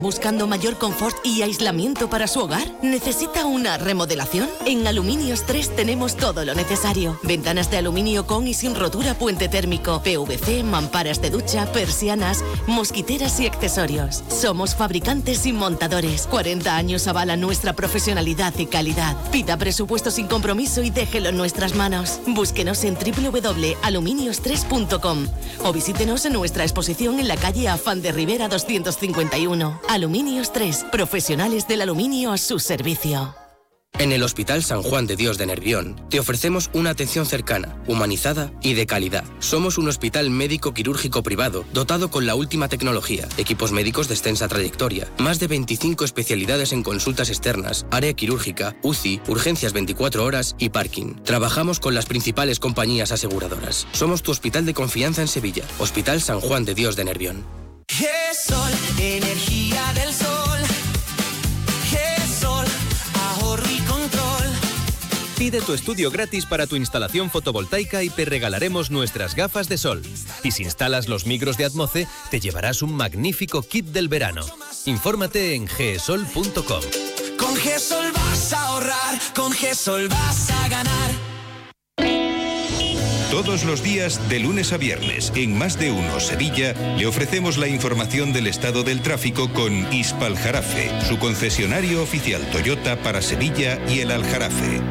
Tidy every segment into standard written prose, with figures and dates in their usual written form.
¿Buscando mayor confort y aislamiento para su hogar? ¿Necesita una remodelación? En Aluminios 3 tenemos todo lo necesario. Ventanas de aluminio con y sin rotura, puente térmico, PVC, mamparas de ducha, persianas, mosquiteras y accesorios. Somos fabricantes y montadores. 40 años avalan nuestra profesionalidad y calidad. Pida presupuesto sin compromiso y déjelo en nuestras manos. Búsquenos en www.aluminios3.com o visítenos en nuestra exposición en la calle Afán de Rivera 251. Aluminios 3, profesionales del aluminio a su servicio. En el Hospital San Juan de Dios de Nervión te ofrecemos una atención cercana, humanizada y de calidad. Somos un hospital médico quirúrgico privado dotado con la última tecnología, equipos médicos de extensa trayectoria, más de 25 especialidades en consultas externas, área quirúrgica, UCI, urgencias 24 horas y parking. Trabajamos con las principales compañías aseguradoras. Somos tu hospital de confianza en Sevilla. Hospital San Juan de Dios de Nervión. GESOL, energía del sol. GESOL, ahorro y control. Pide tu estudio gratis para tu instalación fotovoltaica y te regalaremos nuestras gafas de sol. Y si instalas los micros de Atmoce, te llevarás un magnífico kit del verano. Infórmate en gesol.com. Con GESOL vas a ahorrar, con GESOL vas a ganar. Todos los días, de lunes a viernes, en Más de Uno Sevilla, le ofrecemos la información del estado del tráfico con Hispaljarafe, su concesionario oficial Toyota para Sevilla y el Aljarafe.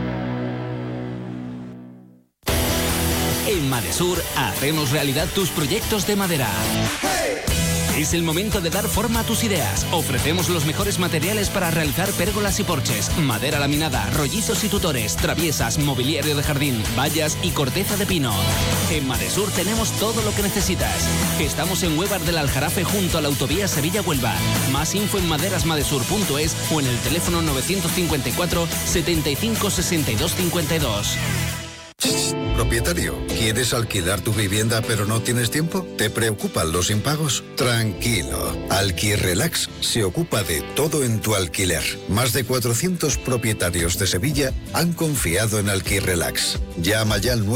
En Madesur hacemos realidad tus proyectos de madera. Es el momento de dar forma a tus ideas. Ofrecemos los mejores materiales para realizar pérgolas y porches, madera laminada, rollizos y tutores, traviesas, mobiliario de jardín, vallas y corteza de pino. En Madesur tenemos todo lo que necesitas. Estamos en Huevar del Aljarafe junto a la autovía Sevilla-Huelva. Más info en maderasmadesur.es o en el teléfono 954 75 62 52. Propietario, ¿quieres alquilar tu vivienda pero no tienes tiempo? ¿Te preocupan los impagos? Tranquilo, Alquirrelax se ocupa de todo en tu alquiler. Más de 400 propietarios de Sevilla han confiado en Alquirrelax. Llama ya al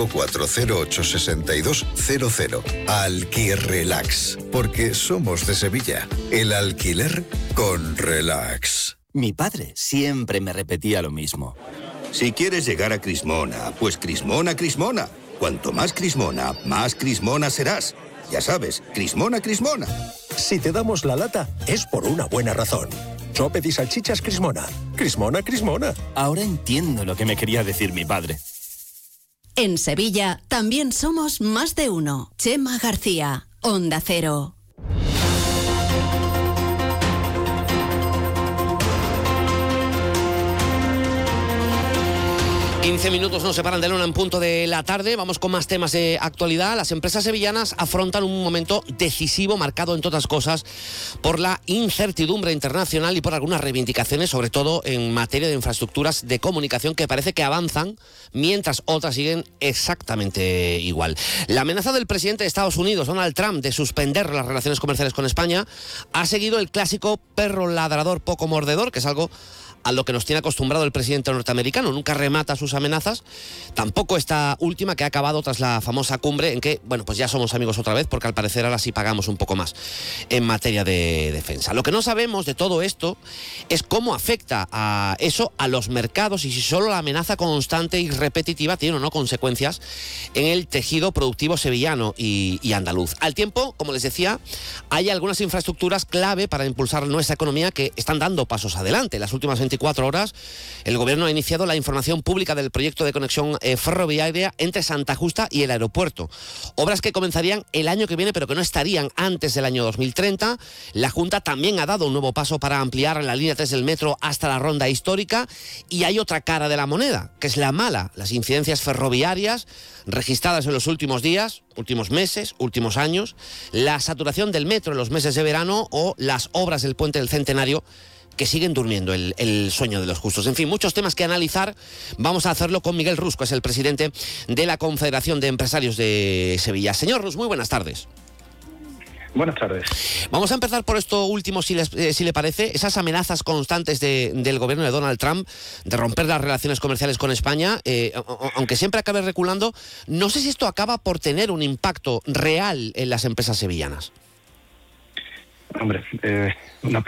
954-086200. Alquirrelax, porque somos de Sevilla. El alquiler con relax. Mi padre siempre me repetía lo mismo. Si quieres llegar a Crismona, pues Crismona, Crismona. Cuanto más Crismona serás. Ya sabes, Crismona. Si te damos la lata, es por una buena razón. Sope y salchichas Crismona. Crismona. Ahora entiendo lo que me quería decir mi padre. En Sevilla también somos Más de Uno. Chema García, Onda Cero. 15 minutos nos separan de la 1 en punto de la tarde. Vamos con más temas de actualidad. Las empresas sevillanas afrontan un momento decisivo marcado, entre otras cosas, por la incertidumbre internacional y por algunas reivindicaciones, sobre todo en materia de infraestructuras de comunicación, que parece que avanzan mientras otras siguen exactamente igual. La amenaza del presidente de Estados Unidos, Donald Trump, de suspender las relaciones comerciales con España ha seguido el clásico perro ladrador poco mordedor, que es algo a lo que nos tiene acostumbrado el presidente norteamericano. Nunca remata sus amenazas, tampoco esta última, que ha acabado tras la famosa cumbre en que, bueno, pues ya somos amigos otra vez, porque al parecer ahora sí pagamos un poco más en materia de defensa. Lo que no sabemos de todo esto es cómo afecta a eso a los mercados y si solo la amenaza constante y repetitiva tiene o no consecuencias en el tejido productivo sevillano y andaluz. Al tiempo, como les decía, hay algunas infraestructuras clave para impulsar nuestra economía que están dando pasos adelante. Las últimas 24 horas, el Gobierno ha iniciado la información pública del proyecto de conexión ferroviaria entre Santa Justa y el aeropuerto. Obras que comenzarían el año que viene, pero que no estarían antes del año 2030. La Junta también ha dado un nuevo paso para ampliar la línea 3 del metro hasta la ronda histórica. Y hay otra cara de la moneda, que es la mala: las incidencias ferroviarias registradas en los últimos días, últimos meses, últimos años, la saturación del metro en los meses de verano o las obras del puente del Centenario, que siguen durmiendo el sueño de los justos. En fin, muchos temas que analizar. Vamos a hacerlo con Miguel Rus, que es el presidente de la Confederación de Empresarios de Sevilla. Señor Rus, muy buenas tardes. Buenas tardes. Vamos a empezar por esto último, si le parece. Esas amenazas constantes del gobierno de Donald Trump de romper las relaciones comerciales con España, aunque siempre acabe reculando, no sé si esto acaba por tener un impacto real en las empresas sevillanas. Hombre, una